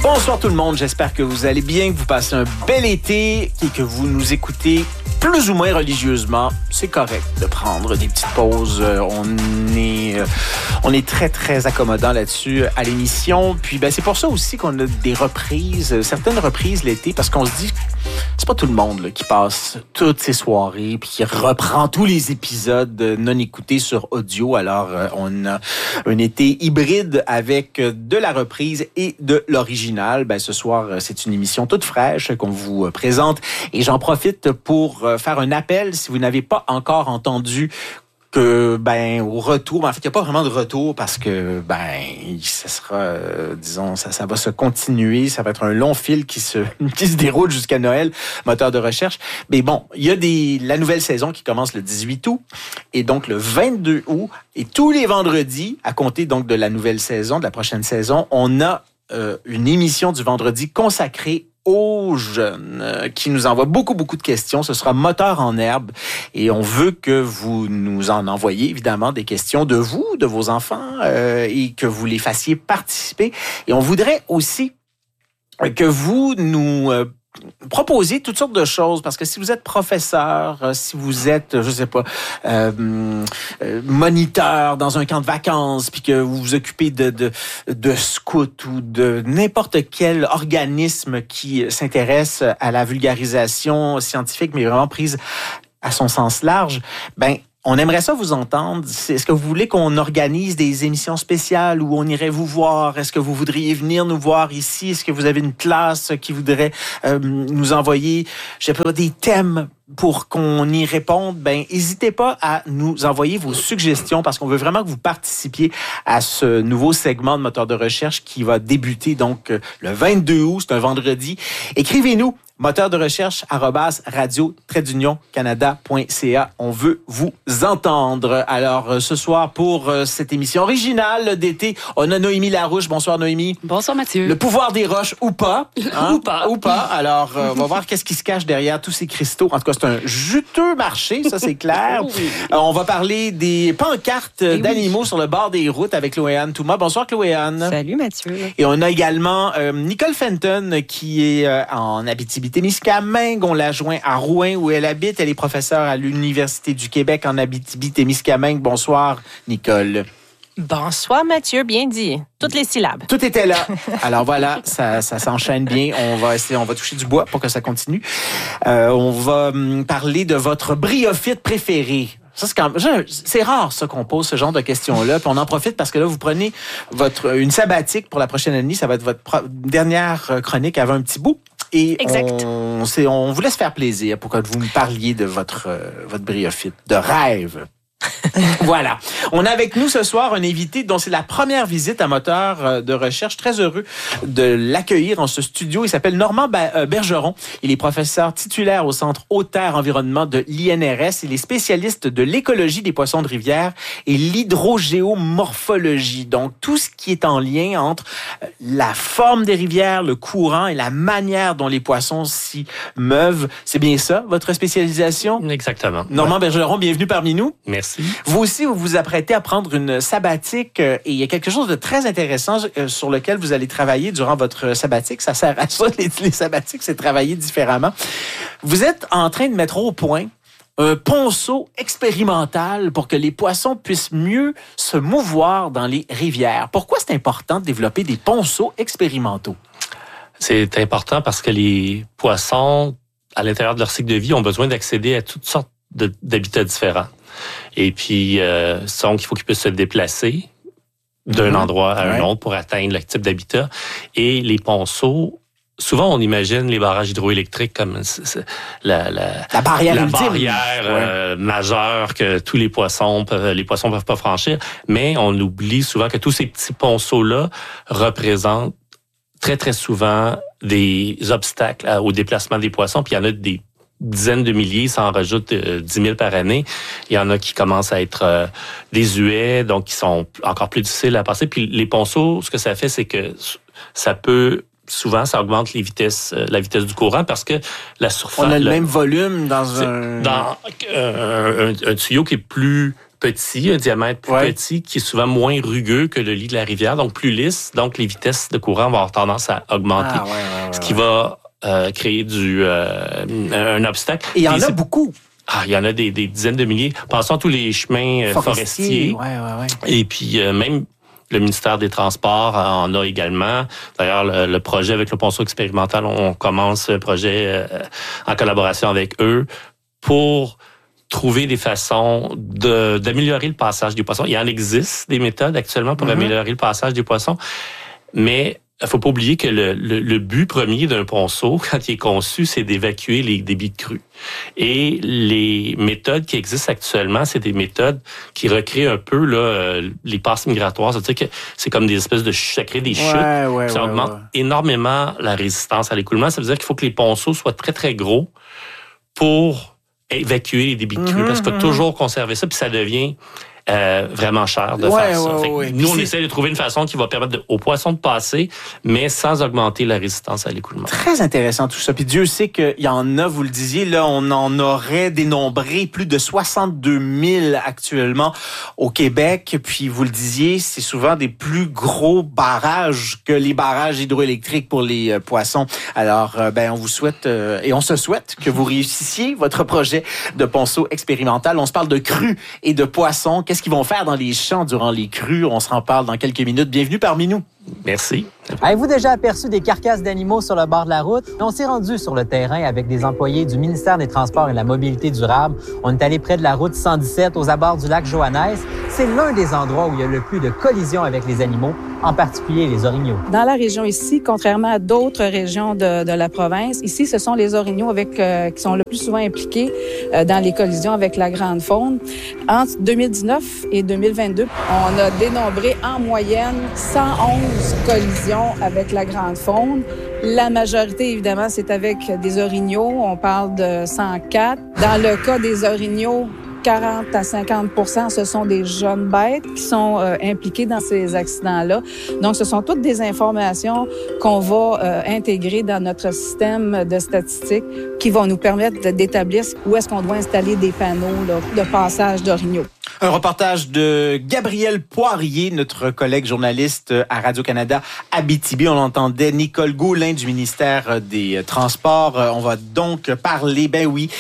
Bonsoir tout le monde, j'espère que vous allez bien, que vous passez un bel été et que vous nous écoutez plus ou moins religieusement. C'est correct de prendre des petites pauses. On est très, très accommodant là-dessus à l'émission. Puis c'est pour ça aussi qu'on a des reprises, certaines reprises l'été, parce qu'on se dit c'est pas tout le monde là, qui passe toutes ses soirées puis qui reprend tous les épisodes non écoutés sur audio. Alors, on a un été hybride avec de la reprise et de l'original. Ce soir, c'est une émission toute fraîche qu'on vous présente et j'en profite pour faire un appel si vous n'avez pas encore entendu que, au retour, en fait, il n'y a pas vraiment de retour parce que, ça sera, ça va se continuer. Ça va être un long fil qui se déroule jusqu'à Noël, moteur de recherche. Mais bon, il y a la nouvelle saison qui commence le 18 août et donc le 22 août. Et tous les vendredis, à compter donc de la nouvelle saison, de la prochaine saison, on a une émission du vendredi consacrée aux jeunes qui nous envoient beaucoup de questions. Ce sera Moteur en herbe et on veut que vous nous en envoyiez évidemment des questions de vous, de vos enfants et que vous les fassiez participer. Et on voudrait aussi que vous nous proposiez toutes sortes de choses parce que si vous êtes professeur, si vous êtes, je sais pas, moniteur dans un camp de vacances puis que vous vous occupez de scout ou de n'importe quel organisme qui s'intéresse à la vulgarisation scientifique mais vraiment prise à son sens large, on aimerait ça vous entendre. Est-ce que vous voulez qu'on organise des émissions spéciales où on irait vous voir? Est-ce que vous voudriez venir nous voir ici? Est-ce que vous avez une classe qui voudrait nous envoyer, je sais pas, des thèmes pour qu'on y réponde? N'hésitez pas à nous envoyer vos suggestions parce qu'on veut vraiment que vous participiez à ce nouveau segment de moteur de recherche qui va débuter donc le 22 août, c'est un vendredi. Écrivez-nous moteur de recherche @radio-canada.ca. On veut vous entendre. Alors, ce soir, pour cette émission originale d'été, on a Noémie Larouche. Bonsoir, Noémie. Bonsoir, Mathieu. Le pouvoir des roches ou pas. Hein? Ou pas. Alors, on va voir qu'est-ce qui se cache derrière tous ces cristaux. En tout cas, c'est un juteux marché, ça, c'est clair. Oui. On va parler des pancartes d'animaux sur le bord des routes avec Chloé-Anne Touma. Bonsoir, Chloé-Anne. Salut, Mathieu. Et on a également Nicole Fenton qui est en Abitibi-Témiscamingue. On l'a joint à Rouen où elle habite. Elle est professeure à l'Université du Québec en Abitibi-Témiscamingue. Bonsoir, Nicole. Bonsoir, Mathieu. Bien dit. Toutes les syllabes. Tout était là. Alors voilà, ça s'enchaîne bien. On va toucher du bois pour que ça continue. On va parler de votre bryophyte préféré. Ça, c'est rare, ça, qu'on pose ce genre de questions-là. Puis on en profite parce que là, vous prenez une sabbatique pour la prochaine année. Ça va être votre dernière chronique avant un petit bout. Et exact. On vous laisse faire plaisir pour que vous me parliez de votre bryophyte de rêve. Voilà. On a avec nous ce soir un invité dont c'est la première visite à moteur de recherche. Très heureux de l'accueillir en ce studio. Il s'appelle Normand Bergeron. Il est professeur titulaire au Centre Haute-Terre Environnement de l'INRS. Il est spécialiste de l'écologie des poissons de rivière et l'hydrogéomorphologie. Donc, tout ce qui est en lien entre la forme des rivières, le courant et la manière dont les poissons s'y meuvent. C'est bien ça, votre spécialisation? Exactement. Normand Bergeron, bienvenue parmi nous. Merci. Vous aussi, vous vous apprêtez à prendre une sabbatique et il y a quelque chose de très intéressant sur lequel vous allez travailler durant votre sabbatique. Ça sert à ça, les sabbatiques, c'est travailler différemment. Vous êtes en train de mettre au point un ponceau expérimental pour que les poissons puissent mieux se mouvoir dans les rivières. Pourquoi c'est important de développer des ponceaux expérimentaux? C'est important parce que les poissons, à l'intérieur de leur cycle de vie, ont besoin d'accéder à toutes sortes d'habitats différents. Et puis, donc, il faut qu'ils puissent se déplacer d'un endroit à un autre pour atteindre le type d'habitat. Et les ponceaux, souvent, on imagine les barrages hydroélectriques comme la barrière majeure que tous les poissons peuvent pas franchir. Mais on oublie souvent que tous ces petits ponceaux-là représentent très, très souvent des obstacles au déplacement des poissons. Puis il y en a des dizaines de milliers, ça en rajoute 10 000 par année. Il y en a qui commencent à être désuets, donc qui sont encore plus difficiles à passer. Puis les ponceaux, ce que ça fait, c'est que ça peut souvent, ça augmente la vitesse du courant parce que la surface... On a le même volume dans un tuyau qui est plus petit, un diamètre plus petit, qui est souvent moins rugueux que le lit de la rivière, donc plus lisse. Donc, les vitesses de courant vont avoir tendance à augmenter, ce qui va créer un obstacle. Et il y en a beaucoup. Il y en a des dizaines de milliers. Pensons à tous les chemins forestiers. Et puis, même le ministère des Transports en a également. D'ailleurs, le projet avec le ponceau expérimental, on commence un projet en collaboration avec eux pour trouver des façons d'améliorer le passage des poissons. Il en existe des méthodes actuellement pour améliorer le passage des poissons, mais il ne faut pas oublier que le but premier d'un ponceau, quand il est conçu, c'est d'évacuer les débits de crue. Et les méthodes qui existent actuellement, c'est des méthodes qui recréent un peu les passes migratoires. C'est-à-dire que c'est comme des espèces de ça crée des chutes. Ça augmente énormément la résistance à l'écoulement. Ça veut dire qu'il faut que les ponceaux soient très, très gros pour évacuer les débits de crue. Parce qu'il faut toujours conserver ça, puis ça devient vraiment cher de faire ça. Nous, on essaie de trouver une façon qui va permettre aux poissons de passer, mais sans augmenter la résistance à l'écoulement. Très intéressant tout ça. Puis Dieu sait qu'il y en a, vous le disiez, là, on en aurait dénombré plus de 62 000 actuellement au Québec. Puis vous le disiez, c'est souvent des plus gros barrages que les barrages hydroélectriques pour les poissons. Alors, on vous souhaite et on se souhaite que vous réussissiez votre projet de ponceau expérimental. On se parle de crues et de poissons. Qu'est-ce qu'ils vont faire dans les champs durant les crues? On s'en parle dans quelques minutes. Bienvenue parmi nous. Merci. Avez-vous déjà aperçu des carcasses d'animaux sur le bord de la route? On s'est rendu sur le terrain avec des employés du ministère des Transports et de la Mobilité durable. On est allé près de la route 117 aux abords du lac Joannès. C'est l'un des endroits où il y a le plus de collisions avec les animaux, en particulier les orignaux. Dans la région ici, contrairement à d'autres régions de la province, ici, ce sont les orignaux qui sont le plus souvent impliqués dans les collisions avec la grande faune. Entre 2019 et 2022, on a dénombré en moyenne 111 collisions avec la grande faune. La majorité, évidemment, c'est avec des orignaux. On parle de 104. Dans le cas des orignaux, 40 à 50% ce sont des jeunes bêtes qui sont impliquées dans ces accidents-là. Donc, ce sont toutes des informations qu'on va intégrer dans notre système de statistiques qui vont nous permettre d'établir où est-ce qu'on doit installer des panneaux de passage d'orignaux. Un reportage de Gabriel Poirier, notre collègue journaliste à Radio-Canada Abitibi. On entendait Nicole Gaulin du ministère des Transports. On va donc parler,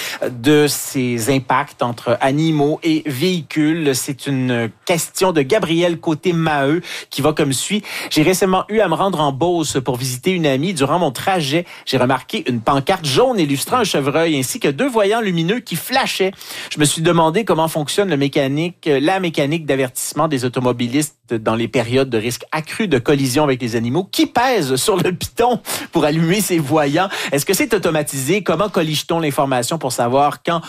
de ces impacts entre animaux et véhicules. C'est une question de Gabriel Côté-Maheu qui va comme suit. J'ai récemment eu à me rendre en Beauce pour visiter une amie. Durant mon trajet, j'ai remarqué une pancarte jaune illustrant un chevreuil ainsi que 2 voyants lumineux qui flashaient. Je me suis demandé comment fonctionne la mécanique d'avertissement des automobilistes dans les périodes de risque accru de collision avec les animaux. Qui pèse sur le piton pour allumer ces voyants? Est-ce que c'est automatisé? Comment collige-t-on l'information pour savoir quand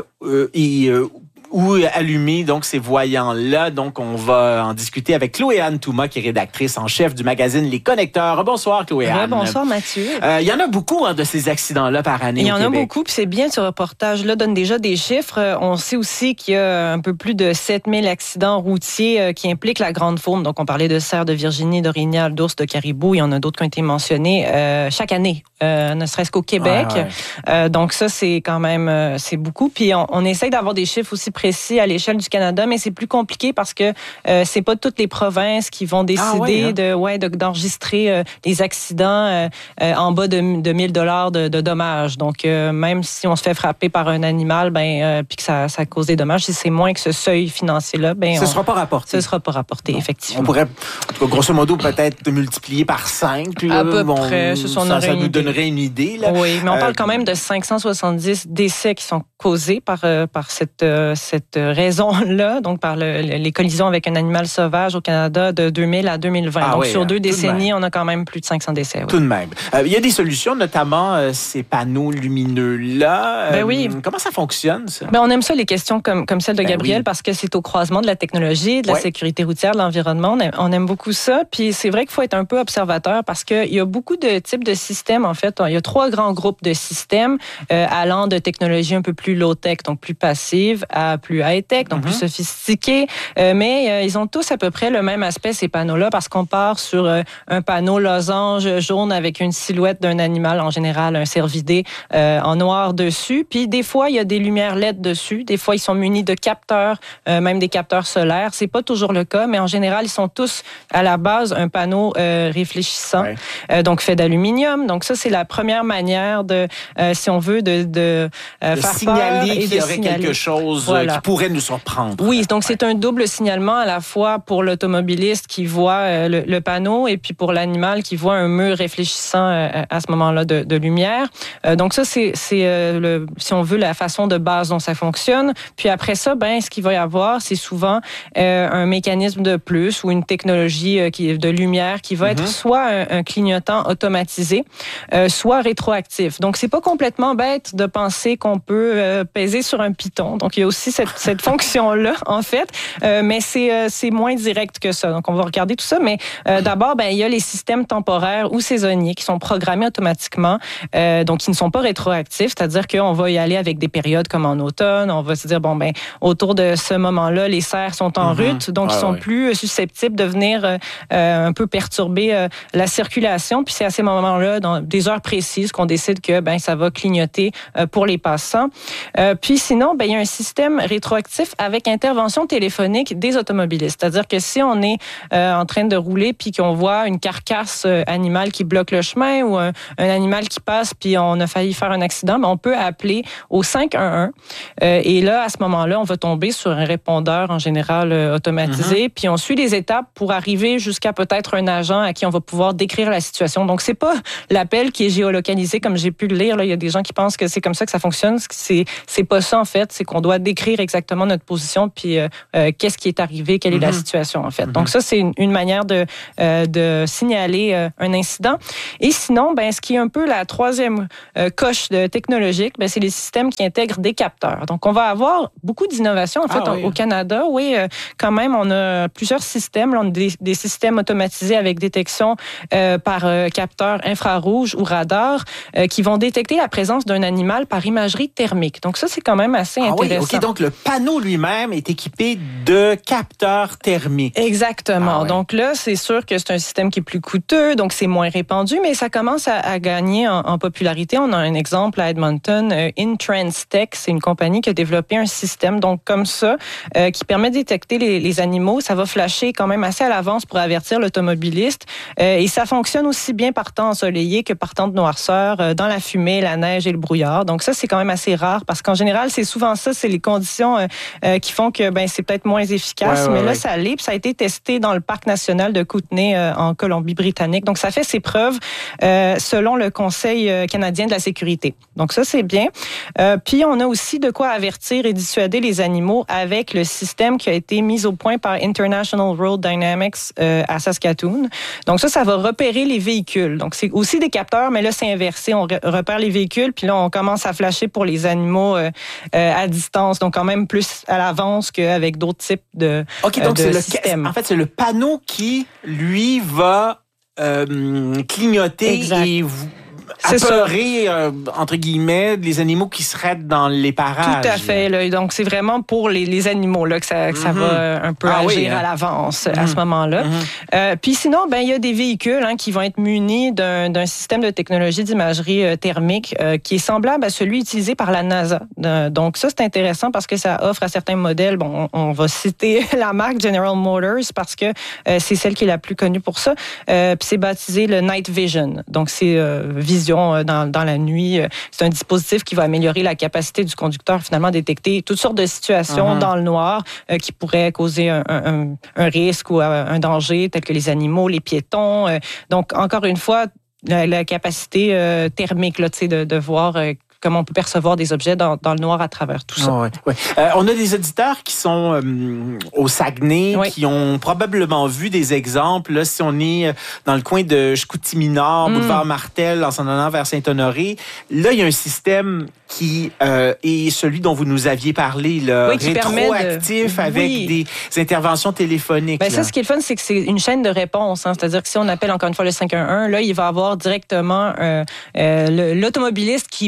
où allumer donc ces voyants-là? Donc, on va en discuter avec Chloé-Anne Touma, qui est rédactrice en chef du magazine Les Connecteurs. Bonsoir, Chloé-Anne. Bonsoir, Mathieu. Il y en a beaucoup de ces accidents-là par année au Québec. Il y en a beaucoup, puis c'est bien, ce reportage-là donne déjà des chiffres. On sait aussi qu'il y a un peu plus de 7000 accidents routiers qui impliquent la grande faune. Donc, on parlait de cerfs de Virginie, d'orignal, d'ours, de caribou. Il y en a d'autres qui ont été mentionnés chaque année, ne serait-ce qu'au Québec. Donc, ça, c'est quand même c'est beaucoup. Puis, on essaye d'avoir des chiffres aussi précis à l'échelle du Canada, mais c'est plus compliqué parce que c'est pas toutes les provinces qui vont décider d'enregistrer les accidents en bas de 1000 $ de dommages. Donc, même si on se fait frapper par un animal, puis que ça cause des dommages, si c'est moins que ce seuil financier-là, ce sera pas rapporté. Ce sera pas rapporté, effectivement. On pourrait, en tout cas, grosso modo, peut-être multiplier par 5. Là, à peu près. Ça nous donnerait une idée. Là. Oui, mais on parle quand même de 570 décès qui sont causés par cette raison-là, donc par les collisions avec un animal sauvage au Canada de 2000 à 2020. Donc, sur 2 décennies, on a quand même plus de 500 décès. Oui. Tout de même. Il y a des solutions, notamment ces panneaux lumineux-là. Oui. Comment ça fonctionne, ça? On aime ça, les questions comme celle de Gabriel, parce que c'est au croisement de la technologie, de la sécurité routière, de l'environnement. On aime beaucoup ça. Puis c'est vrai qu'il faut être un peu observateur parce qu'il y a beaucoup de types de systèmes, en fait. Il y a 3 grands groupes de systèmes allant de technologies un peu plus low-tech, donc plus passives, à plus high-tech, donc plus sophistiqués. Mais ils ont tous à peu près le même aspect, ces panneaux-là, parce qu'on part sur un panneau losange jaune avec une silhouette d'un animal, en général un cervidé, en noir dessus. Puis des fois, il y a des lumières LED dessus. Des fois, ils sont munis de capteurs, même des capteurs solaires. C'est pas toujours le cas, mais en général, ils sont tous à la base un panneau réfléchissant, donc fait d'aluminium. Donc ça, c'est la première manière de, si on veut, de faire signaler qu'il y aurait quelque chose qui pourrait nous surprendre. Oui, donc c'est un double signalement à la fois pour l'automobiliste qui voit le panneau et puis pour l'animal qui voit un mur réfléchissant à ce moment-là de lumière. Donc ça, c'est si on veut, la façon de base dont ça fonctionne. Puis après ça, ce qu'il va y avoir, c'est souvent un mécanisme de plus ou une technologie de lumière qui va être soit un clignotant automatisé, soit rétroactif. Donc, c'est pas complètement bête de penser qu'on peut peser sur un piton. Donc, il y a aussi cette fonction-là, en fait, mais c'est moins direct que ça. Donc, on va regarder tout ça. Mais d'abord, il y a les systèmes temporaires ou saisonniers qui sont programmés automatiquement, donc qui ne sont pas rétroactifs, c'est-à-dire qu'on va y aller avec des périodes comme en automne. On va se dire, autour de ce moment-là, les cerfs sont en rut, donc ils sont plus susceptibles de venir un peu perturber la circulation. Puis c'est à ces moments-là, dans des heures précises, qu'on décide que ça va clignoter pour les passants. Puis sinon, il y a un système rétroactif avec intervention téléphonique des automobilistes. C'est-à-dire que si on est en train de rouler puis qu'on voit une carcasse animale qui bloque le chemin ou un animal qui passe puis on a failli faire un accident, on peut appeler au 511. Et là, à ce moment-là, on va tomber sur un répondeur en général automatisé. Puis on suit les étapes pour arriver jusqu'à peut-être un agent à qui on va pouvoir décrire la situation. Donc, c'est pas l'appel qui est géolocalisé comme j'ai pu le lire. Là, il y a des gens qui pensent que c'est comme ça que ça fonctionne. C'est pas ça, en fait. C'est qu'on doit décrire exactement notre position puis qu'est-ce qui est arrivé, quelle est la situation, en fait. Donc, ça, c'est une manière de signaler un incident. Et sinon, ce qui est un peu la troisième coche technologique, c'est les systèmes qui intègrent des capteurs. Donc, on va avoir beaucoup d'innovations, en fait, au Canada. Oui, quand même, on a plusieurs systèmes. Là, on a des systèmes automatisés avec détection par capteur infrarouge ou radar qui vont détecter la présence d'un animal par imagerie thermique. Donc ça, c'est quand même assez intéressant. Oui, OK. Donc le panneau lui-même est équipé de capteurs thermiques. Exactement. Donc là, c'est sûr que c'est un système qui est plus coûteux, donc c'est moins répandu, mais ça commence à gagner en popularité. On a un exemple à Edmonton, InTransTech, c'est une compagnie qui a développé un système, donc comme ça, qui permet de détecter les animaux. Ça va flasher quand même assez à l'avance pour avertir l'automobiliste. Et ça fonctionne aussi bien par temps ensoleillé que par temps de noirceur, dans la fumée, la neige et le brouillard. Donc ça, c'est quand même assez rare parce qu'en général, c'est souvent ça, c'est les conditions qui font que c'est peut-être moins efficace. Mais là, ça l'est. Puis ça a été testé dans le parc national de Kootenay en Colombie-Britannique. Donc ça fait ses preuves selon le Conseil canadien de la sécurité. Donc ça, c'est bien. Puis on a aussi de quoi avertir et dissuader les animaux avec le système qui a été mis au point par International Road Dynamics à Saskatoon. Donc ça va repérer les véhicules. Donc c'est aussi des capteurs, mais là c'est inversé. On repère les véhicules, puis là on commence à flasher pour les animaux à distance. Donc quand même plus à l'avance qu'avec d'autres types de systèmes. En fait, c'est le panneau qui, lui, va clignoter et apeurer, entre guillemets, les animaux qui seraient dans les parages. Tout à fait. Là. Donc, c'est vraiment pour les animaux là, que ça va un peu agir à l'avance à ce moment-là. Puis sinon, il y a des véhicules qui vont être munis d'un système de technologie d'imagerie thermique qui est semblable à celui utilisé par la NASA. Donc, ça, c'est intéressant parce que ça offre à certains modèles, on va citer la marque General Motors parce que c'est celle qui est la plus connue pour ça. Puis c'est baptisé le Night Vision. Donc, c'est vision dans la nuit. C'est un dispositif qui va améliorer la capacité du conducteur finalement à détecter toutes sortes de situations dans le noir qui pourraient causer un risque ou un danger, tel que les animaux, les piétons. Donc, encore une fois, la capacité thermique là, de voir comment on peut percevoir des objets dans le noir à travers tout ça. On a des auditeurs qui sont au Saguenay, qui ont probablement vu des exemples. Là, si on est dans le coin de Chicoutimi-Nord, boulevard Martel, en s'en allant vers Saint-Honoré, là, il y a un système qui est celui dont vous nous aviez parlé, là, qui rétroactif avec des interventions téléphoniques. Ça, ce qui est le fun, c'est que c'est une chaîne de réponse. C'est-à-dire que si on appelle encore une fois le 511, là, il va avoir directement l'automobiliste qui vous aura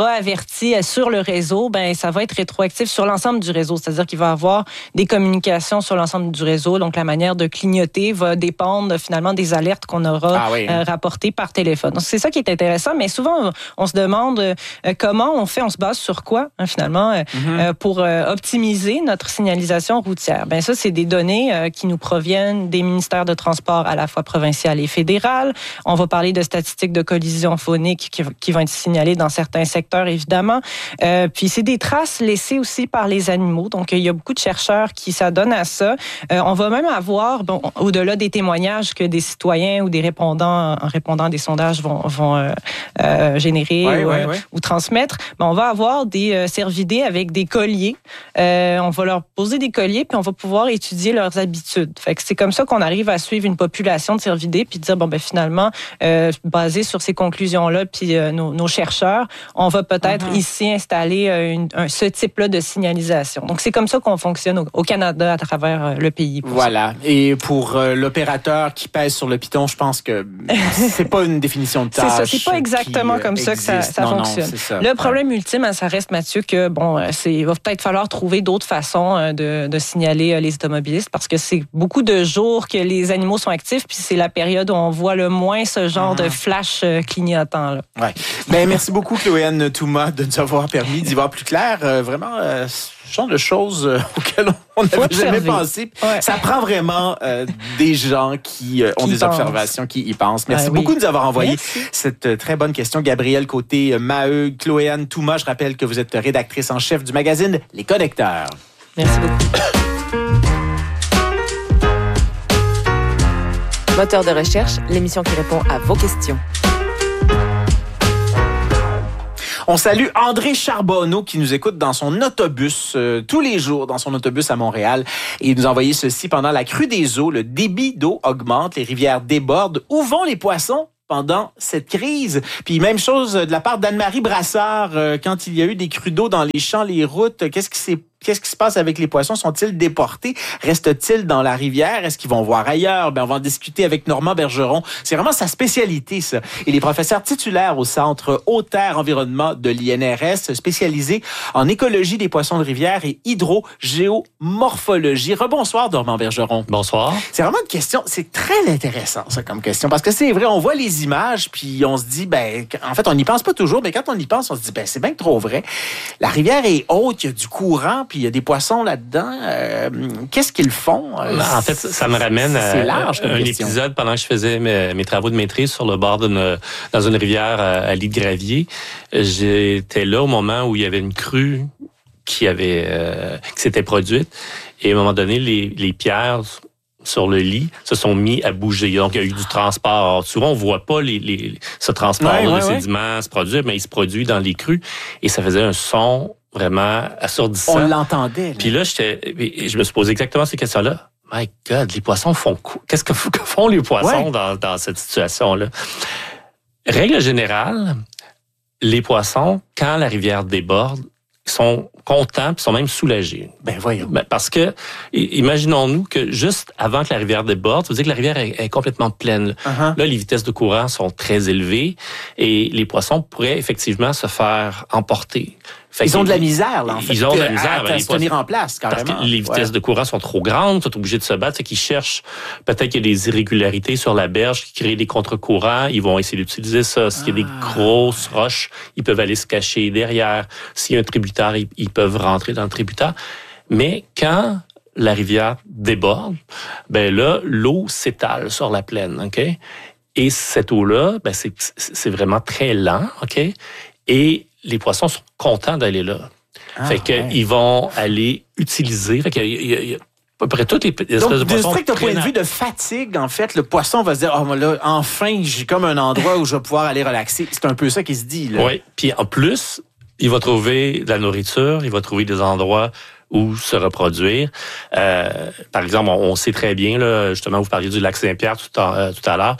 a averti sur le réseau, ben ça va être rétroactif sur l'ensemble du réseau. C'est-à-dire qu'il va y avoir des communications sur l'ensemble du réseau. Donc, la manière de clignoter va dépendre finalement des alertes qu'on aura rapportées par téléphone. Donc, c'est ça qui est intéressant. Mais souvent, on se demande comment on fait, on se base sur quoi, finalement, pour optimiser notre signalisation routière. Ben ça, c'est des données qui nous proviennent des ministères de transport à la fois provincial et fédéral. On va parler de statistiques de collisions phoniques qui vont être signalées dans certains secteurs, évidemment. Puis, c'est des traces laissées aussi par les animaux. Donc, il y a beaucoup de chercheurs qui s'adonnent à ça. On va même avoir, au-delà des témoignages que des citoyens ou des répondants, en répondant à des sondages, vont générer ou transmettre, on va avoir des cervidés avec des colliers. On va leur poser des colliers, puis on va pouvoir étudier leurs habitudes. Fait que c'est comme ça qu'on arrive à suivre une population de cervidés, puis dire, finalement, basé sur ces conclusions-là, puis nos chercheurs, on va peut-être ici installer ce type-là de signalisation. Donc, c'est comme ça qu'on fonctionne au Canada à travers le pays. Voilà. Et pour l'opérateur qui pèse sur le piton, je pense que c'est pas une définition de tâche. C'est ça. C'est pas exactement comme ça que ça fonctionne. Ça. Le problème ultime, ça reste, Mathieu, que il va peut-être falloir trouver d'autres façons de signaler les automobilistes parce que c'est beaucoup de jours que les animaux sont actifs, puis c'est la période où on voit le moins ce genre de flash clignotant. Là. Ouais. Merci beaucoup, Chloé-Anne Thomas, de nous avoir permis d'y voir plus clair. Vraiment, ce genre de choses auxquelles on n'avait jamais pensé. Ouais. Ça prend des gens qui ont des observations, qui y pensent. Merci beaucoup de nous avoir envoyé cette très bonne question. Gabrielle Côté-Maheu, Chloé-Anne Thomas, je rappelle que vous êtes rédactrice en chef du magazine Les Connecteurs. Merci beaucoup. Moteur de recherche, l'émission qui répond à vos questions. On salue André Charbonneau qui nous écoute dans son autobus, tous les jours dans son autobus à Montréal. Et il nous a envoyé ceci: pendant la crue des eaux, le débit d'eau augmente, les rivières débordent. Où vont les poissons pendant cette crise? Puis même chose de la part d'Anne-Marie Brassard, quand il y a eu des crues d'eau dans les champs, les routes, qu'est-ce qui se passe avec les poissons? Sont-ils déportés? Restent-ils dans la rivière? Est-ce qu'ils vont voir ailleurs? On va en discuter avec Normand Bergeron. C'est vraiment sa spécialité, ça. Il est professeur titulaire au Centre Eau-Terre Environnement de l'INRS, spécialisé en écologie des poissons de rivière et hydrogéomorphologie. Rebonsoir, Normand Bergeron. Bonsoir. C'est vraiment une question, c'est très intéressant, ça, comme question, parce que c'est vrai, on voit les images, puis on se dit, en fait, on n'y pense pas toujours, mais quand on y pense, on se dit, c'est bien trop vrai. La rivière est haute, il y a du courant, puis il y a des poissons là-dedans. Qu'est-ce qu'ils font? En fait, ça me ramène à un épisode pendant que je faisais mes travaux de maîtrise sur le bord dans une rivière à lit de gravier. J'étais là au moment où il y avait une crue qui s'était produite. Et à un moment donné, les pierres sur le lit se sont mis à bouger. Donc, il y a eu du transport. Alors, souvent, on voit pas ce transport de sédiments se produire, mais il se produit dans les crues. Et ça faisait un son vraiment assourdissant. On l'entendait. Puis là, je me suis posé exactement ces questions-là. My God, les poissons font quoi? Qu'est-ce que font les poissons dans cette situation-là? Règle générale, les poissons, quand la rivière déborde, ils sont contents puis sont même soulagés. Voyons. Parce que, imaginons-nous que juste avant que la rivière déborde, ça veut dire que la rivière est complètement pleine. Là, les vitesses de courant sont très élevées et les poissons pourraient effectivement se faire emporter. Ils ont de la misère, là, en fait. Ils ont de la misère à se tenir en place, carrément. Parce que les vitesses de courant sont trop grandes, ils sont obligés de se battre. C'est qu'ils cherchent, peut-être qu'il y a des irrégularités sur la berge qui créent des contre-courants. Ils vont essayer d'utiliser ça. S'il y a des grosses roches, ils peuvent aller se cacher derrière. S'il y a un tributaire, ils peuvent rentrer dans le tributaire. Mais quand la rivière déborde, là, l'eau s'étale sur la plaine, OK? Et cette eau-là, c'est vraiment très lent, OK? Et les poissons sont contents d'aller là. Ils vont aller utiliser. Fait qu'il y a à peu près toutes les espèces de poissons. Donc, de strict point de vue de fatigue, en fait, le poisson va se dire, là, enfin, j'ai comme un endroit où je vais pouvoir aller relaxer. C'est un peu ça qui se dit, là. Oui. Puis en plus, il va trouver de la nourriture, il va trouver des endroits où se reproduire. Par exemple, on sait très bien, là, justement, vous parliez du lac Saint-Pierre tout à l'heure.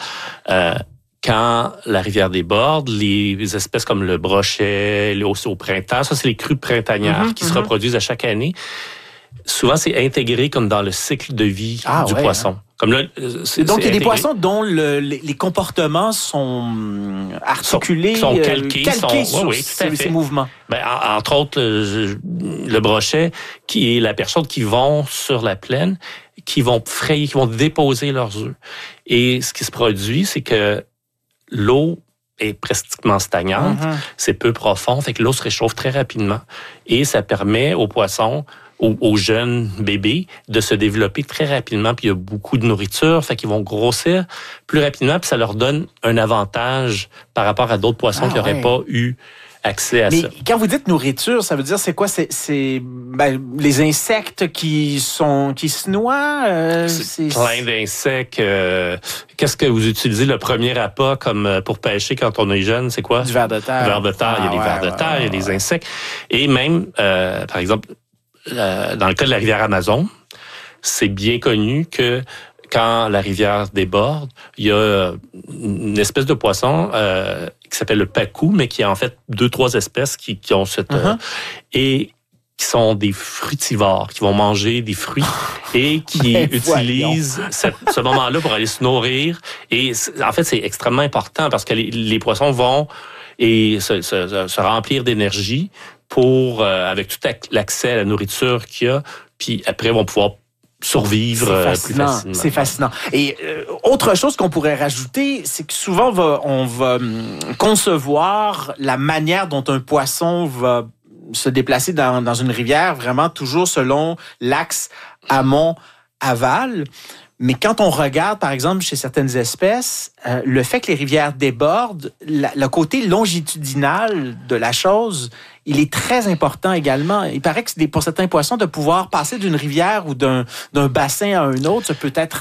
Quand la rivière déborde, les espèces comme le brochet, aussi au printemps, ça, c'est les crues printanières qui se reproduisent à chaque année. Souvent, c'est intégré comme dans le cycle de vie du poisson. Comme là, donc, il y a des poissons dont les comportements sont articulés, sont calqués sur ces mouvements. Ben, entre autres, le brochet, qui est la personne qui vont sur la plaine, qui vont frayer, qui vont déposer leurs œufs. Et ce qui se produit, c'est que l'eau est pratiquement stagnante, c'est peu profond, fait que l'eau se réchauffe très rapidement. Et ça permet aux poissons, aux jeunes bébés, de se développer très rapidement, puis il y a beaucoup de nourriture, fait qu'ils vont grossir plus rapidement, puis ça leur donne un avantage par rapport à d'autres poissons qui n'auraient pas eu accès à ça. Mais quand vous dites nourriture, ça veut dire c'est quoi? C'est les insectes qui se noient? C'est plein d'insectes. Qu'est-ce que vous utilisez le premier appât comme pour pêcher quand on est jeune? C'est quoi? Du ver de terre. Du ver de terre, il y a des vers de terre, il y a des insectes. Et même, par exemple, dans le cas de la rivière Amazon, c'est bien connu que quand la rivière déborde, il y a une espèce de poisson qui s'appelle le pacou, mais qui a en fait 2-3 espèces qui ont cette... et qui sont des fruitivores, qui vont manger des fruits et qui utilisent ce moment-là pour aller se nourrir. Et en fait, c'est extrêmement important parce que les poissons vont se remplir d'énergie pour avec tout l'accès à la nourriture qu'il y a, puis après, vont pouvoir survivre plus facilement. C'est fascinant. Et autre chose qu'on pourrait rajouter, c'est que souvent, on va concevoir la manière dont un poisson va se déplacer dans une rivière, vraiment toujours selon l'axe amont-aval. Mais quand on regarde, par exemple, chez certaines espèces, le fait que les rivières débordent, le côté longitudinal de la chose, il est très important également. Il paraît que pour certains poissons, de pouvoir passer d'une rivière ou d'un bassin à un autre, ça peut être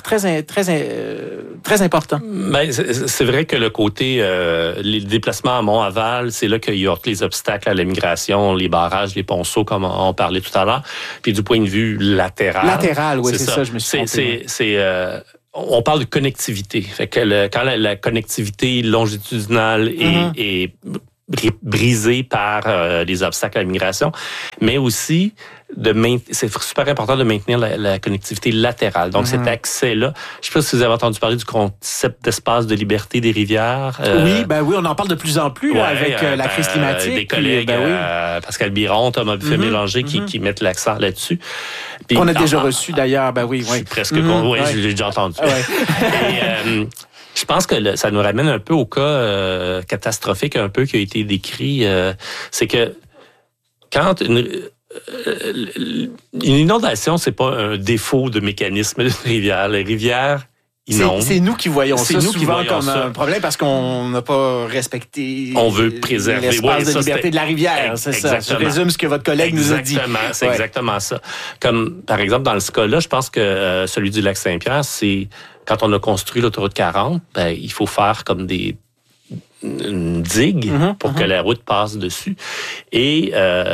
très important. Ben, c'est vrai que le côté les déplacements amont-aval, c'est là qu'il y a tous les obstacles à la migration, les barrages, les ponceaux, comme on parlait tout à l'heure. Puis du point de vue latéral. Latéral, oui, c'est ça, je me suis trompé. On parle de connectivité. Fait que quand la connectivité longitudinale est brisé par les obstacles à la migration, mais aussi c'est super important de maintenir la connectivité latérale. Donc, cet accès-là, je ne sais pas si vous avez entendu parler du concept d'espace de liberté des rivières. Oui, on en parle de plus en plus avec la crise climatique. Des collègues, Pascal Biron, Thomas Buffet-Mélanger, qui mettent l'accent là-dessus. Puis, qu'on a déjà reçu d'ailleurs, Je suis presque je l'ai déjà entendu. Et, je pense que ça nous ramène un peu au cas catastrophique un peu qui a été décrit. C'est que quand une inondation, c'est pas un défaut de mécanisme d'une rivière. Les rivières inondent. C'est nous qui voyons ça souvent comme un problème parce qu'on n'a pas respecté. On veut préserver l'espace de liberté de la rivière. C'est ça. Je résume ce que votre collègue nous a dit. C'est exactement ça. Comme par exemple dans ce cas-là, je pense que celui du lac Saint-Pierre, c'est quand on a construit l'autoroute 40, il faut faire comme une digue pour que la route passe dessus. Et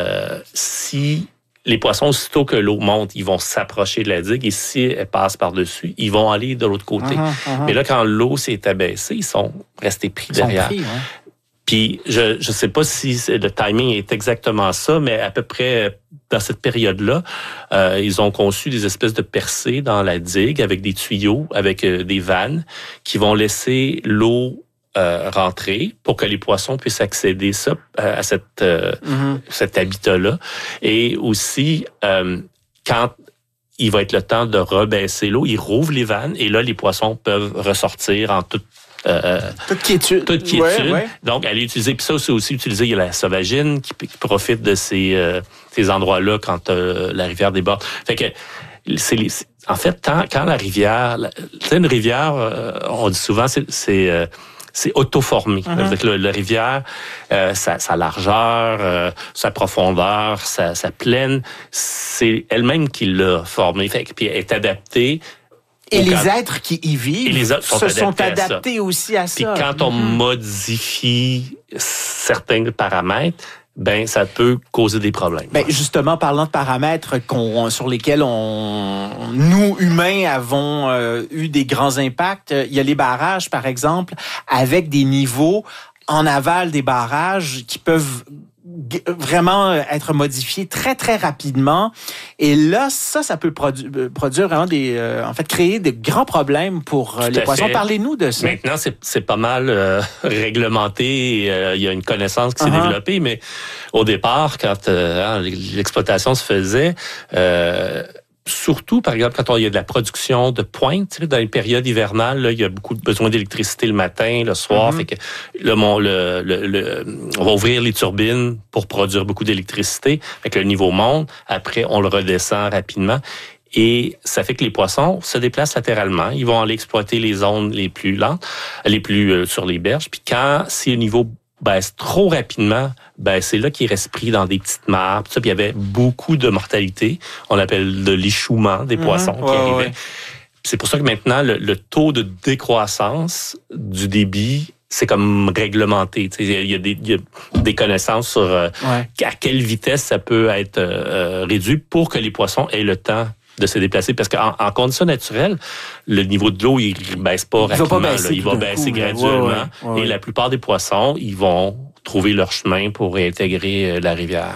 si les poissons, aussitôt que l'eau monte, ils vont s'approcher de la digue et si elle passe par-dessus, ils vont aller de l'autre côté. Mais là, quand l'eau s'est abaissée, ils sont restés pris derrière. Puis, je ne sais pas si le timing est exactement ça, mais à peu près dans cette période-là, ils ont conçu des espèces de percées dans la digue avec des tuyaux, avec des vannes qui vont laisser l'eau rentrer pour que les poissons puissent accéder à cet habitat-là. Et aussi, quand il va être le temps de rebaisser l'eau, ils rouvrent les vannes et là, les poissons peuvent ressortir en toute quiétude. Ouais. Donc, aller utiliser. Puis ça, c'est aussi utilisé. Il y a la sauvagine qui profite de ces endroits-là quand la rivière déborde. Fait que en fait, quand la rivière... une rivière, on dit souvent, c'est auto-formé. La rivière, sa largeur, sa profondeur, sa plaine, c'est elle-même qui l'a formée. Fait que, puis elle est adaptée. Et les êtres qui y vivent se sont adaptés aussi à ça. Puis quand on modifie certains paramètres, ça peut causer des problèmes. Justement, parlant de paramètres sur lesquels nous, humains, avons eu des grands impacts, il y a les barrages, par exemple, avec des niveaux en aval des barrages qui peuvent vraiment être modifié très, très rapidement. Et là, ça peut produire vraiment créer de grands problèmes pour les poissons. Parlez-nous de ça. Maintenant, c'est pas mal réglementé. Il y a une connaissance qui s'est développée, mais au départ, quand l'exploitation se faisait, surtout, par exemple, quand il y a de la production de pointe, dans les périodes hivernales, là, il y a beaucoup besoin d'électricité le matin, le soir. Fait que là, on va ouvrir les turbines pour produire beaucoup d'électricité. Fait que le niveau monte. Après, on le redescend rapidement. Et ça fait que les poissons se déplacent latéralement. Ils vont aller exploiter les zones les plus lentes, les plus sur les berges. Puis si le niveau baisse trop rapidement, c'est là qu'ils restent pris dans des petites mares. Puis il y avait beaucoup de mortalité. On appelle de l'échouement des poissons qui arrivaient. Ouais. C'est pour ça que maintenant, le taux de décroissance du débit, c'est comme réglementé. Il y a des connaissances sur à quelle vitesse ça peut être réduit pour que les poissons aient le temps de se déplacer. Parce qu'en conditions naturelles, le niveau de l'eau, il baisse pas rapidement. Il va baisser graduellement. Ouais. Et la plupart des poissons, ils vont trouver leur chemin pour réintégrer la rivière.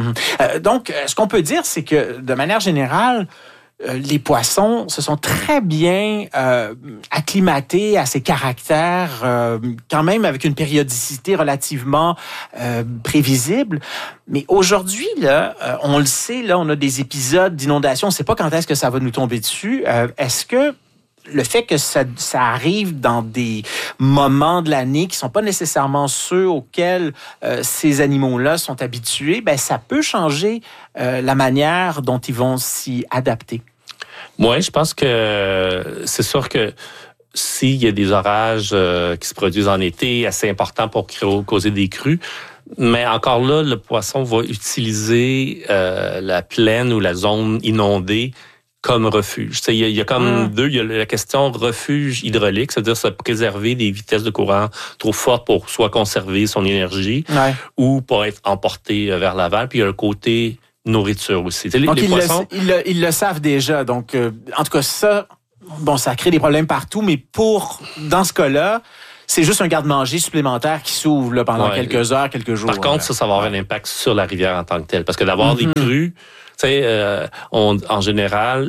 Donc, ce qu'on peut dire, c'est que, de manière générale, les poissons se sont très bien acclimatés à ces caractères, quand même avec une périodicité relativement prévisible. Mais aujourd'hui, là, on le sait, là, on a des épisodes d'inondation. On ne sait pas quand est-ce que ça va nous tomber dessus. Est-ce que le fait que ça arrive dans des moments de l'année qui sont pas nécessairement ceux auxquels ces animaux-là sont habitués, ça peut changer la manière dont ils vont s'y adapter? Oui, je pense que c'est sûr que s'il y a des orages qui se produisent en été, assez importants pour causer des crues, mais encore là, le poisson va utiliser la plaine ou la zone inondée comme refuge. Il y a comme il y a la question refuge hydraulique, c'est-à-dire se préserver des vitesses de courant trop fortes pour soit conserver son énergie ou pour être emporté vers l'aval. Puis il y a le côté nourriture aussi. Donc, les poissons, ils le savent déjà. Donc, en tout cas, ça crée des problèmes partout, mais dans ce cas-là, c'est juste un garde-manger supplémentaire qui s'ouvre là, pendant quelques heures, quelques jours. Par contre, ça va avoir un impact sur la rivière en tant que telle. Parce que d'avoir des crues, en général,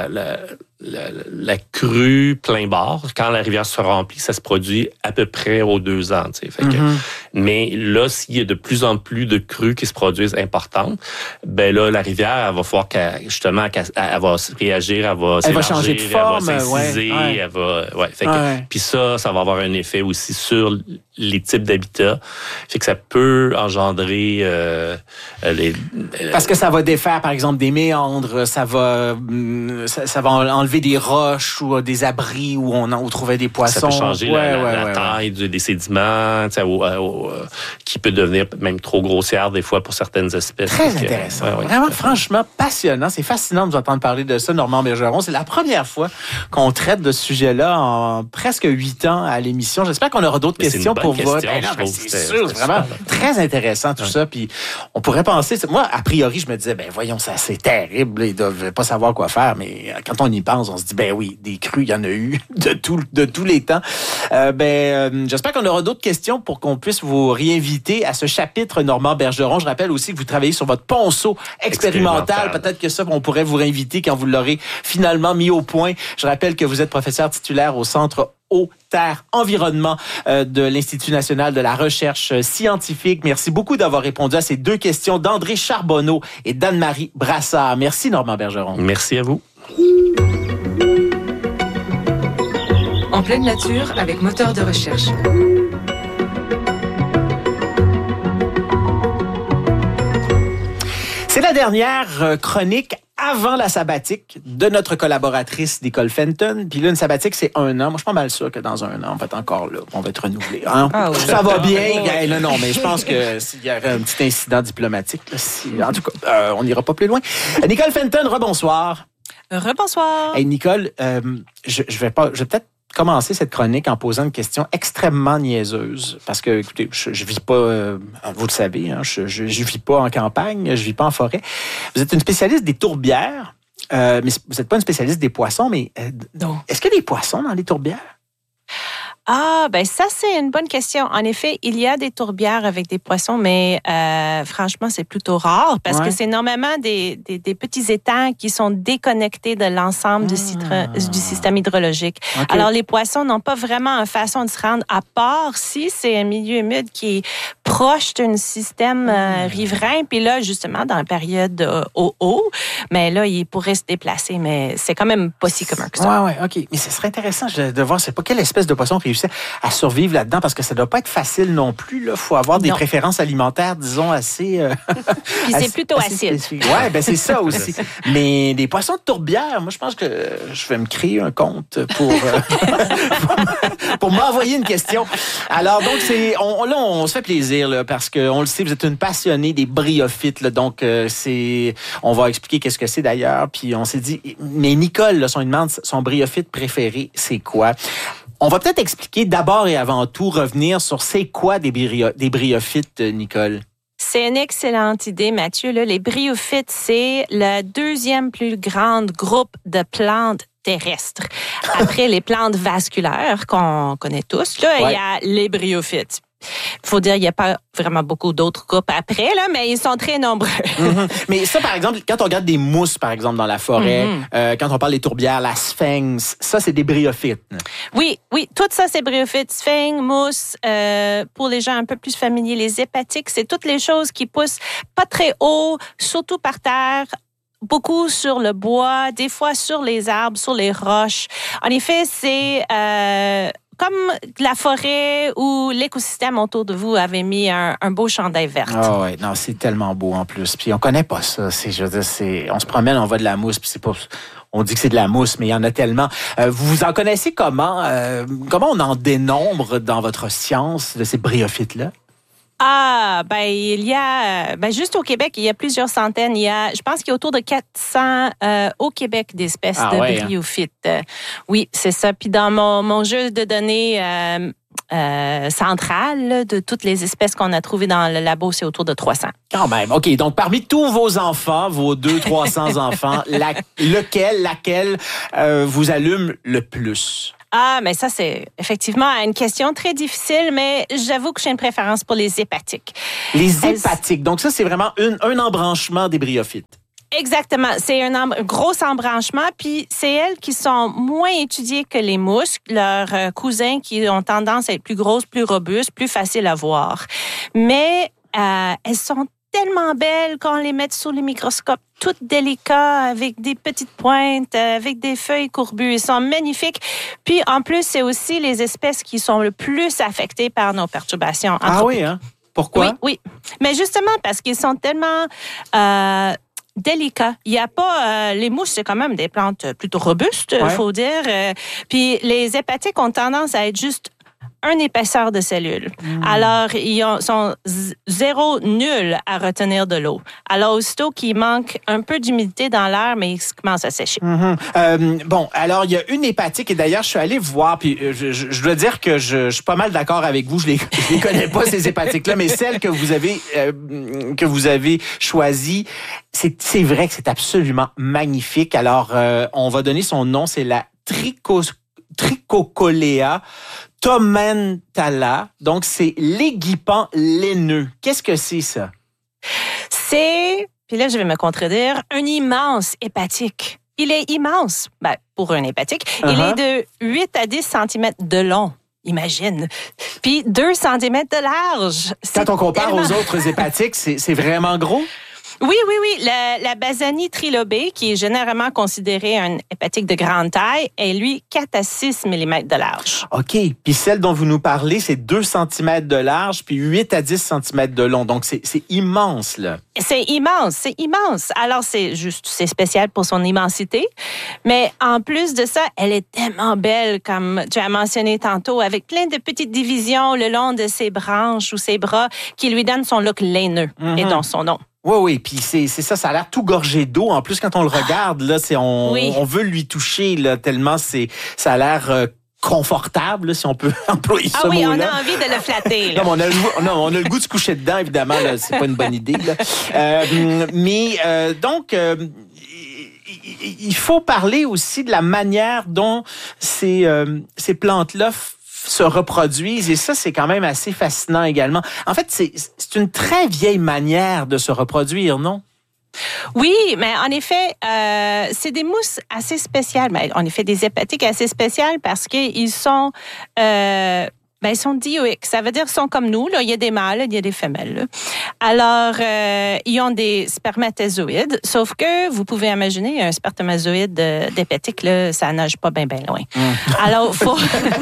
la crue plein bord, quand la rivière se remplit, ça se produit à peu près aux 2 ans. Mais là, s'il y a de plus en plus de crues qui se produisent importantes, là, la rivière, elle va falloir elle va réagir, elle va changer de forme, elle va s'inciser, elle va, puis ça va avoir un effet aussi sur les types d'habitats. Fait que ça peut engendrer parce que ça va défaire, par exemple, des méandres, ça va enlever des roches ou des abris où on trouvait des poissons. Ça peut changer la taille des sédiments, qui peut devenir même trop grossière des fois pour certaines espèces. Très intéressant. Vraiment, franchement, passionnant. C'est fascinant de vous entendre parler de ça, Normand Bergeron. C'est la première fois qu'on traite de ce sujet-là en presque 8 ans à l'émission. J'espère qu'on aura d'autres questions pour vous. C'est sûr, c'est vraiment très intéressant tout ça. Puis on pourrait penser, moi, a priori, je me disais, voyons, ça c'est terrible, ils doivent pas savoir quoi faire, mais quand on y pense, on se dit, oui, des crues, il y en a eu de tous les temps. J'espère qu'on aura d'autres questions pour qu'on puisse vous réinviter à ce chapitre, Normand Bergeron. Je rappelle aussi que vous travaillez sur votre ponceau expérimental. Peut-être que ça, on pourrait vous réinviter quand vous l'aurez finalement mis au point. Je rappelle que vous êtes professeur titulaire au Centre Eau, Terre, Environnement de l'Institut national de la recherche scientifique. Merci beaucoup d'avoir répondu à ces 2 questions d'André Charbonneau et d'Anne-Marie Brassard. Merci, Normand Bergeron. Merci à vous. En pleine nature avec moteur de recherche. C'est la dernière chronique avant la sabbatique de notre collaboratrice Nicole Fenton. Puis là, une sabbatique, c'est 1 an. Moi, je suis pas mal sûr que dans 1 an, on va être encore là. On va être renouvelé. Hein? Ça va bien. Non, mais je pense que s'il y aurait un petit incident diplomatique, là, en tout cas, on n'ira pas plus loin. Nicole Fenton, rebonsoir. Rebonsoir. Hey, Nicole, je vais peut-être commencer cette chronique en posant une question extrêmement niaiseuse. Parce que, écoutez, je vis pas, vous le savez, hein, je vis pas en campagne, je vis pas en forêt. Vous êtes une spécialiste des tourbières, mais vous n'êtes pas une spécialiste des poissons, mais non. Est-ce qu'il y a des poissons dans les tourbières? Ben ça, c'est une bonne question. En effet, il y a des tourbières avec des poissons, mais franchement, c'est plutôt rare parce que c'est normalement des petits étangs qui sont déconnectés de l'ensemble du système hydrologique. Okay. Alors, les poissons n'ont pas vraiment une façon de se rendre, à part si c'est un milieu humide qui est proche d'un système riverain. Puis là, justement, dans la période haut, mais là, ils pourraient se déplacer, mais c'est quand même pas si commun que ça. Oui, OK. Mais ce serait intéressant de voir, c'est pas quelle espèce de poisson réussit à survivre là-dedans, parce que ça doit pas être facile non plus. Il faut avoir des préférences alimentaires, disons, assez... Puis c'est plutôt acide. Oui, ben c'est ça aussi. Mais des poissons de tourbière, moi, je pense que je vais me créer un compte pour m'envoyer une question. Alors, donc, on se fait plaisir, là, parce qu'on le sait, vous êtes une passionnée des bryophytes, là, donc on va expliquer qu'est-ce que c'est d'ailleurs, puis on s'est dit, mais Nicole, là, son demande, son bryophyte préféré, c'est quoi? On va peut-être expliquer d'abord et avant tout, revenir sur c'est quoi des bryophytes, Nicole? C'est une excellente idée, Mathieu. Là, les bryophytes, c'est le deuxième plus grand groupe de plantes terrestres. Après les plantes vasculaires qu'on connaît tous, là, il y a les bryophytes. Il faut dire qu'il n'y a pas vraiment beaucoup d'autres groupes après, là, mais ils sont très nombreux. Mais ça, par exemple, quand on regarde des mousses, par exemple, dans la forêt, quand on parle des tourbières, la sphinx, ça, c'est des bryophytes. Oui, tout ça, c'est bryophytes. Sphinx, mousse, pour les gens un peu plus familiers, les hépatiques, c'est toutes les choses qui poussent pas très haut, surtout par terre, beaucoup sur le bois, des fois sur les arbres, sur les roches. En effet, c'est... comme la forêt ou l'écosystème autour de vous avait mis un beau chandail vert. Ah ouais, non, c'est tellement beau en plus. Puis on connaît pas ça. Je veux dire, on se promène, on voit de la mousse, puis c'est pas... On dit que c'est de la mousse, mais il y en a tellement. Vous en connaissez comment? Comment on en dénombre dans votre science de ces bryophytes-là? Il y a, juste au Québec, il y a plusieurs centaines. Je pense qu'il y a autour de 400 au Québec d'espèces de bryophytes. Oui, c'est ça. Puis dans mon jeu de données central de toutes les espèces qu'on a trouvées dans le labo, c'est autour de 300. Quand même. OK. Donc, parmi tous vos enfants, vos 200-300 enfants, laquelle vous allume le plus? Mais ça, c'est effectivement une question très difficile, mais j'avoue que j'ai une préférence pour les hépatiques. Les hépatiques. Donc, ça, c'est vraiment un embranchement des bryophytes. Exactement. C'est un gros embranchement, puis c'est elles qui sont moins étudiées que les mousses, leurs cousins qui ont tendance à être plus grosses, plus robustes, plus faciles à voir. Mais elles sont tellement belles quand on les met sous les microscopes, toutes délicates, avec des petites pointes, avec des feuilles courbues. Ils sont magnifiques. Puis, en plus, c'est aussi les espèces qui sont le plus affectées par nos perturbations anthropiques. Ah oui, hein? Pourquoi? Oui. Mais justement, parce qu'ils sont tellement... délicat. Il y a pas les mousses, c'est quand même des plantes plutôt robustes, faut dire. Puis les hépatiques ont tendance à être juste une épaisseur de cellules. Alors, ils sont nul à retenir de l'eau. Alors, aussitôt qu'il manque un peu d'humidité dans l'air, mais ils commencent à sécher. Bon, alors, il y a une hépatique, et d'ailleurs, je suis allé voir, puis je dois dire que je suis pas mal d'accord avec vous. Je les connais pas, ces hépatiques-là, mais celle que vous avez choisie, c'est vrai que c'est absolument magnifique. Alors, on va donner son nom, c'est la Trichocolea tomentala. Donc, c'est l'aiguipant laineux. Qu'est-ce que c'est, ça? C'est, puis là, je vais me contredire, un immense hépatique. Il est immense, pour un hépatique. Il est de 8 à 10 cm de long. Imagine. Puis 2 cm de large. Quand on compare aux autres hépatiques, c'est vraiment gros? Oui. La Bassanie trilobée, qui est généralement considérée une hépatique de grande taille, est, lui, 4 à 6 mm de large. OK. Puis celle dont vous nous parlez, c'est 2 cm de large, puis 8 à 10 cm de long. Donc, c'est immense, là. C'est immense. Alors, c'est spécial pour son immensité. Mais en plus de ça, elle est tellement belle, comme tu as mentionné tantôt, avec plein de petites divisions le long de ses branches ou ses bras qui lui donnent son look laineux et donc son nom. Oui, puis c'est ça a l'air tout gorgé d'eau. En plus, quand on le regarde, là, on veut lui toucher, là, tellement ça a l'air confortable, là, si on peut employer ce mot-là. On a envie de le flatter. Là. On a le goût de se coucher dedans, évidemment, là, c'est pas une bonne idée. Là. Donc, il faut parler aussi de la manière dont ces plantes-là se reproduisent et ça, c'est quand même assez fascinant également. En fait, c'est une très vieille manière de se reproduire, non? Oui, mais en effet, c'est des mousses assez spéciales. Mais en effet, des hépatiques assez spéciales parce qu'ils sont... ils sont dioïques. Ça veut dire qu'ils sont comme nous. Là. Il y a des mâles, il y a des femelles. Là. Alors, ils ont des spermatozoïdes, sauf que vous pouvez imaginer un spermatozoïde d'hépatique, là, ça nage pas bien loin. Alors, faut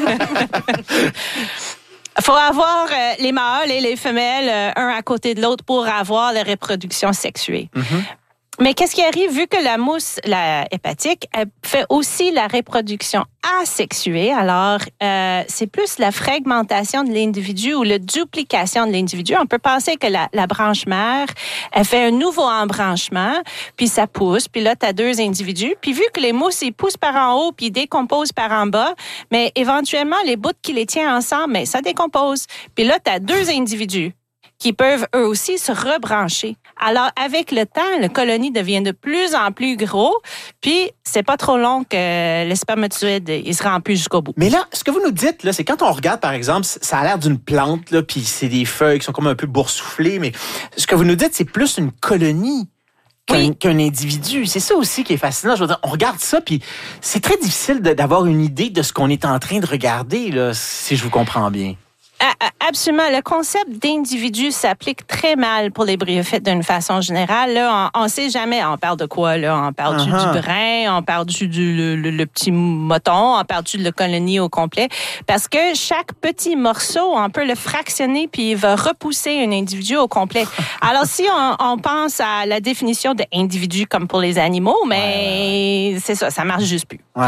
avoir les mâles et les femelles un à côté de l'autre pour avoir la reproduction sexuée. Mais qu'est-ce qui arrive, vu que la mousse, la hépatique, elle fait aussi la reproduction asexuée, alors c'est plus la fragmentation de l'individu ou la duplication de l'individu. On peut penser que la branche mère, elle fait un nouveau embranchement, puis ça pousse, puis là, tu as 2 individus. Puis vu que les mousses, ils poussent par en haut, puis ils décomposent par en bas, mais éventuellement, les bouts qui les tiennent ensemble, mais ça décompose. Puis là, tu as 2 individus qui peuvent eux aussi se rebrancher. Alors, avec le temps, la colonie devient de plus en plus gros, puis c'est pas trop long que le spermatozoïde, il se remplit jusqu'au bout. Mais là, ce que vous nous dites, là, c'est quand on regarde, par exemple, ça a l'air d'une plante, là, puis c'est des feuilles qui sont comme un peu boursouflées, mais ce que vous nous dites, c'est plus une colonie qu'un individu. C'est ça aussi qui est fascinant. Je veux dire, on regarde ça, puis c'est très difficile d'avoir une idée de ce qu'on est en train de regarder, là, si je vous comprends bien. Absolument. Le concept d'individu s'applique très mal pour les bryophytes d'une façon générale. Là, on sait jamais, on parle de quoi, là? On parle du brin, on parle du le petit mouton, on parle de la colonie au complet. Parce que chaque petit morceau, on peut le fractionner puis il va repousser un individu au complet. Alors, si on pense à la définition d'individu comme pour les animaux, mais c'est ça marche juste plus. Ouais.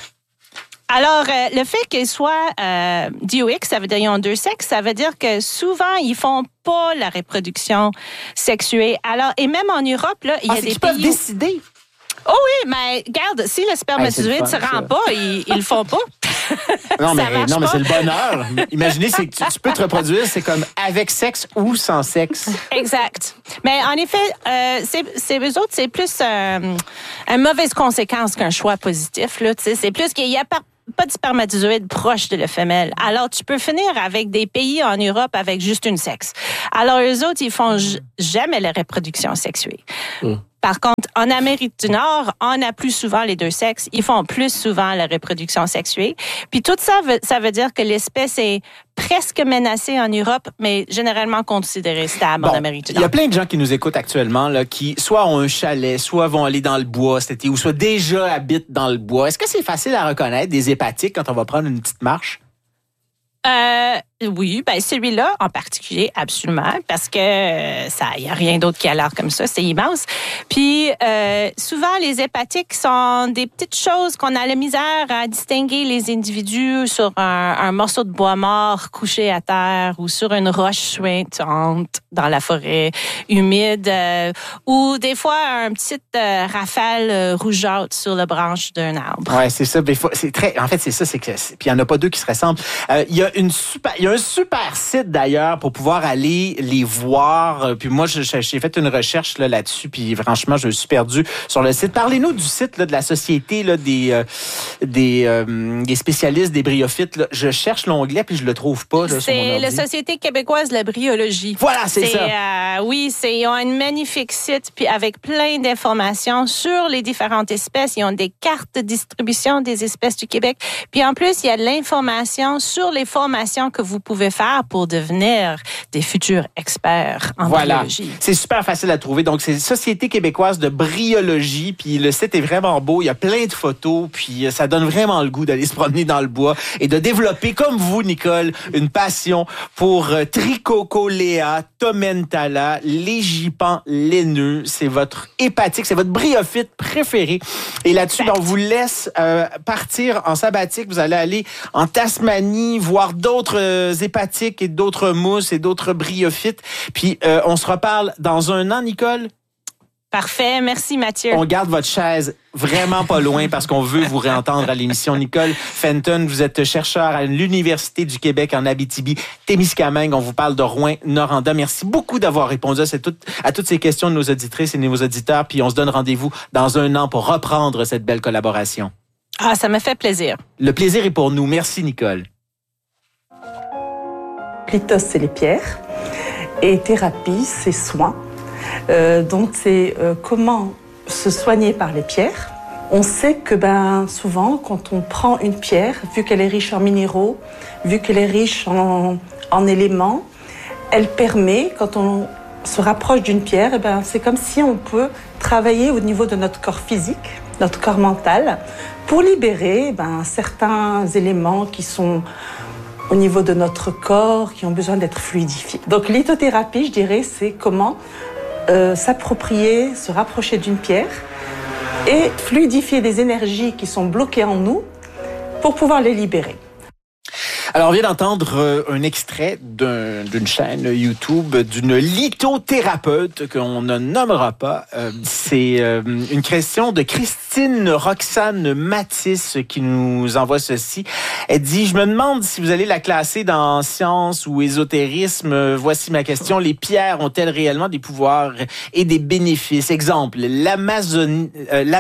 Alors, le fait qu'ils soient dioïques, ça veut dire qu'ils ont 2 sexes, ça veut dire que souvent, ils font pas la reproduction sexuée. Alors, et même en Europe, là, il y a des pays... Ils peuvent décider. Oh oui, mais regarde, si le spermatozoïde se rend pas, ils le font pas. Non, mais c'est le bonheur. Imaginez, c'est que tu peux te reproduire, c'est comme avec sexe ou sans sexe. Exact. Mais en effet, eux autres, c'est plus une mauvaise conséquence qu'un choix positif. Là, c'est plus qu'il y a pas de spermatozoïde proche de la femelle. Alors, tu peux finir avec des pays en Europe avec juste une sexe. Alors, eux autres, ils font jamais la reproduction sexuée. Par contre, en Amérique du Nord, on a plus souvent les 2 sexes. Ils font plus souvent la reproduction sexuée. Puis tout ça veut dire que l'espèce est presque menacée en Europe, mais généralement considérée stable en Amérique du Nord. Il y a plein de gens qui nous écoutent actuellement, là, qui soit ont un chalet, soit vont aller dans le bois cet été, ou soit déjà habitent dans le bois. Est-ce que c'est facile à reconnaître des hépatiques quand on va prendre une petite marche? Oui, celui-là en particulier, absolument, parce que il y a rien d'autre qui a l'air comme ça, c'est immense. Puis souvent les hépatiques sont des petites choses qu'on a la misère à distinguer les individus sur un morceau de bois mort couché à terre ou sur une roche suintante dans la forêt humide ou des fois un petit rafale rougeâtre sur la branche d'un arbre. Ouais, c'est ça. En fait, c'est ça, c'est que puis il y en a pas 2 qui se ressemblent. Il y a un super site d'ailleurs pour pouvoir aller les voir. Puis moi, j'ai fait une recherche là-dessus. Puis franchement, je me suis perdu sur le site. Parlez-nous du site là, de la société là, des spécialistes des bryophytes. Là. Je cherche l'onglet puis je le trouve pas. Là, sur mon ordi. C'est la Société québécoise de la bryologie. Voilà, c'est ça. Oui, ils ont un magnifique site puis avec plein d'informations sur les différentes espèces. Ils ont des cartes de distribution des espèces du Québec. Puis en plus, il y a de l'information sur les formations que vous pouvez faire pour devenir des futurs experts en bryologie. C'est super facile à trouver. Donc, c'est Société québécoise de bryologie. Puis le site est vraiment beau. Il y a plein de photos. Puis ça donne vraiment le goût d'aller se promener dans le bois et de développer, comme vous, Nicole, une passion pour Trichocolea tomentala, légipan laineux. C'est votre hépatique, c'est votre bryophyte préféré. Et là-dessus, on vous laisse partir en sabbatique. Vous allez aller en Tasmanie, voir d'autres hépatiques et d'autres mousses et d'autres bryophytes. Puis, on se reparle dans un an, Nicole? Parfait. Merci, Mathieu. On garde votre chaise vraiment pas loin parce qu'on veut vous réentendre à l'émission. Nicole Fenton, vous êtes chercheur à l'Université du Québec en Abitibi-Témiscamingue. On vous parle de Rouyn-Noranda. Merci beaucoup d'avoir répondu à toutes ces questions de nos auditrices et de nos auditeurs. Puis, on se donne rendez-vous dans un an pour reprendre cette belle collaboration. Ah, ça me fait plaisir. Le plaisir est pour nous. Merci, Nicole. lithos, c'est les pierres. Et thérapie, c'est soin. Donc, c'est comment se soigner par les pierres. On sait que souvent, quand on prend une pierre, vu qu'elle est riche en minéraux, vu qu'elle est riche en éléments, elle permet, quand on se rapproche d'une pierre, c'est comme si on peut travailler au niveau de notre corps physique, notre corps mental, pour libérer certains éléments qui sont au niveau de notre corps, qui ont besoin d'être fluidifiés. Donc lithothérapie, je dirais, c'est comment s'approprier, se rapprocher d'une pierre et fluidifier des énergies qui sont bloquées en nous pour pouvoir les libérer. Alors, on vient d'entendre un extrait d'une chaîne YouTube d'une lithothérapeute qu'on ne nommera pas. C'est une question de Christine Roxane Matisse qui nous envoie ceci. Elle dit, je me demande si vous allez la classer dans science ou ésotérisme. Voici ma question. Les pierres ont-elles réellement des pouvoirs et des bénéfices? Exemple, l'amazonite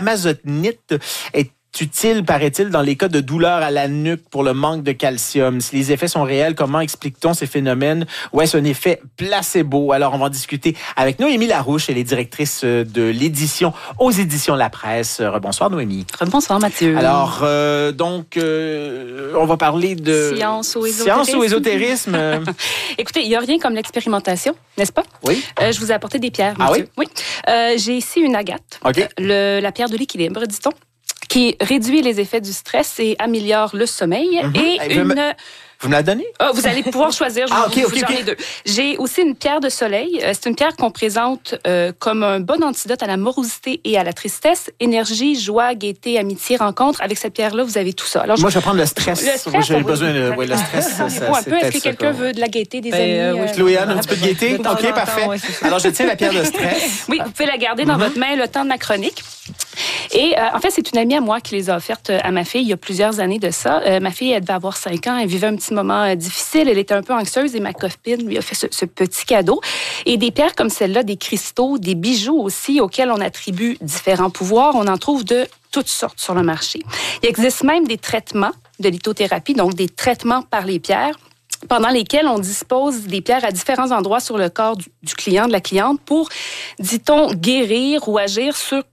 est utile, paraît-il, dans les cas de douleur à la nuque pour le manque de calcium. Si les effets sont réels, comment explique-t-on ces phénomènes? Ou est-ce un effet placebo? Alors, on va en discuter avec Noémie Larouche. Elle est directrice de l'édition aux éditions La Presse. Rebonsoir, Noémie. Rebonsoir, Mathieu. Alors, on va parler de... Science ou ésotérisme. Écoutez, il n'y a rien comme l'expérimentation, n'est-ce pas? Oui. Je vous ai apporté des pierres, Mathieu. Ah oui? Oui. J'ai ici une agate. OK. La pierre de l'équilibre, dit-on, qui réduit les effets du stress et améliore le sommeil. Mm-hmm. Vous me la donnez? Vous allez pouvoir choisir. J'en ai deux. J'ai aussi une pierre de soleil. C'est une pierre qu'on présente comme un bon antidote à la morosité et à la tristesse. Énergie, joie, gaieté, amitié, rencontre. Avec cette pierre-là, vous avez tout ça. Alors, moi, je vais prendre le stress. J'ai besoin de le stress. Un peu. Est-ce que quelqu'un veut de la gaieté, des amis? Oui, Chloé-Anne, un petit peu de gaieté? OK, parfait. Alors, je tiens la pierre de stress. Oui, vous pouvez la garder dans votre main le temps de ma chronique. Et en fait, c'est une amie à moi qui les a offertes à ma fille il y a plusieurs années de ça. Ma fille, elle devait avoir 5 ans. Elle vivait un petit moment difficile. Elle était un peu anxieuse et ma copine lui a fait ce petit cadeau. Et des pierres comme celle-là, des cristaux, des bijoux aussi auxquels on attribue différents pouvoirs, on en trouve de toutes sortes sur le marché. Il existe même des traitements de lithothérapie, donc des traitements par les pierres, pendant lesquels on dispose des pierres à différents endroits sur le corps du client, de la cliente, pour, dit-on, guérir ou agir sur